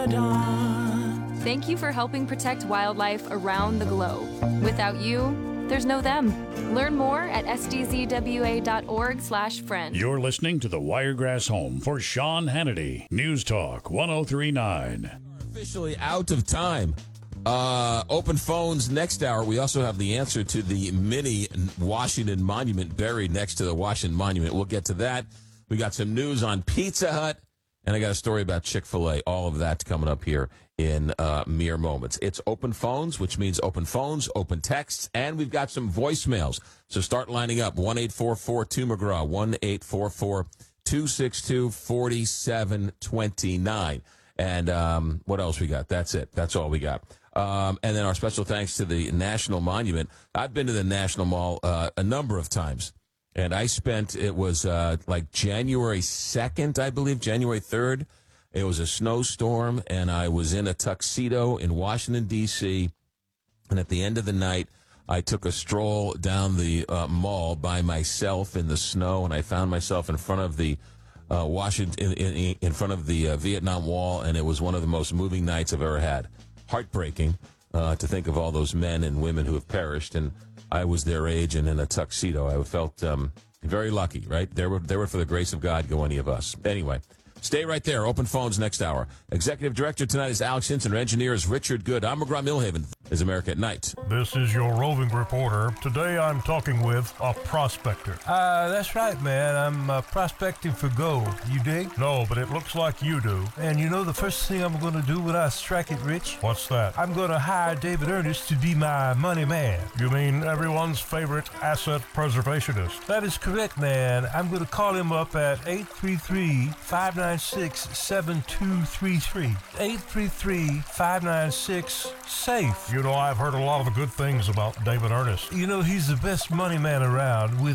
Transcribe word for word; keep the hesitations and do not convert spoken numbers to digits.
Thank you for helping protect wildlife around the globe. Without you, there's no them. Learn more at s d z w a dot org slash friend. You're listening to the Wiregrass Home for Sean Hannity. News Talk one oh three point nine. Officially out of time. Uh, open phones next hour. We also have the answer to the mini Washington Monument buried next to the Washington Monument. We'll get to that. We got some news on Pizza Hut, and I got a story about Chick-fil-A. All of that coming up here in uh, mere moments. It's open phones, which means open phones, open texts, and we've got some voicemails. So start lining up. one eight four four two McGraw, one eight four four two six two four seven two nine. And um, what else we got? That's it. That's all we got. Um, and then our special thanks to the National Monument. I've been to the National Mall uh, a number of times. And I spent, it was uh, like January second, I believe, January third. It was a snowstorm, and I was in a tuxedo in Washington, D C And at the end of the night, I took a stroll down the uh, mall by myself in the snow, and I found myself in front of the uh, Washington, in, in, in front of the uh, Vietnam Wall, and it was one of the most moving nights I've ever had. Heartbreaking uh, to think of all those men and women who have perished, and I was their age and in a tuxedo. I felt um, very lucky, right? There were, there were for the grace of God go any of us. Anyway, stay right there. Open phones next hour. Executive Director tonight is Alex Hinson. Our engineer is Richard Good. I'm McGraw Millhaven. Is America at Night. This is your roving reporter. Today I'm talking with a prospector. Uh, that's right, man. I'm uh, prospecting for gold. You dig? No, but it looks like you do. And you know the first thing I'm going to do when I strike it rich? What's that? I'm going to hire David Ernest to be my money man. You mean everyone's favorite asset preservationist? That is correct, man. I'm going to call him up at eight three three, five nine six, seven two three three. eight three three, five nine six, SAFE. You know, I've heard a lot of good things about David Ernest. You know, he's the best money man around with